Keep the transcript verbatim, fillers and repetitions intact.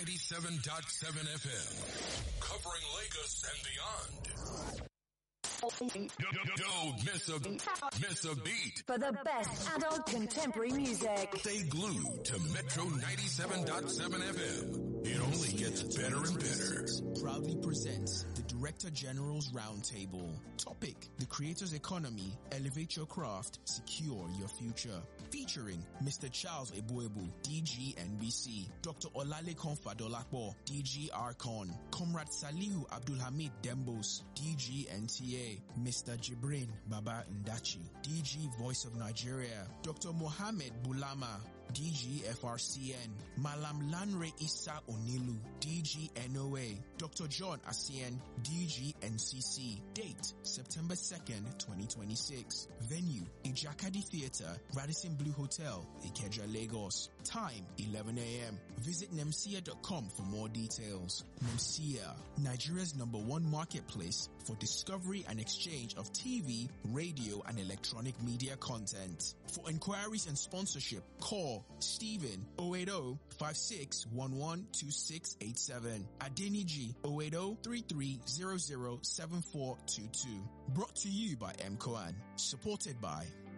ninety-seven point seven F M. Covering Lagos and beyond. Don't miss a, miss a beat. For the best adult contemporary music. Stay glued to Metro ninety-seven point seven F M. It only gets better and better. Proudly presents the Director General's Roundtable. Topic: the creator's economy. Elevate your craft. Secure your future. Featuring Mister Charles Ebuebu, D G N B C, Doctor Olalekan Fadolapo, D G Arcon, Comrade Salihu Abdulhamid Dembos, D G N T A, Mister Jibrin Baba Ndachi, D G Voice of Nigeria, Doctor Mohammed Bulama, D G F R C N, Malam Lanre Issa Onilu, D G N O A, Doctor John Asien, D G N C C. Date: September second, twenty twenty-six. Venue: Ijakadi Theatre, Radisson Blue Hotel, Ikeja, Lagos. Time: eleven a m. Visit nemsia dot com for more details. Nemsia, Nigeria's number one marketplace for discovery and exchange of T V, radio, and electronic media content. For inquiries and sponsorship, call Stephen oh eight oh, five six one one, two six eight seven. Adeniji oh eight oh, three three zero zero, seven four two two. Brought to you by M Coan. Supported by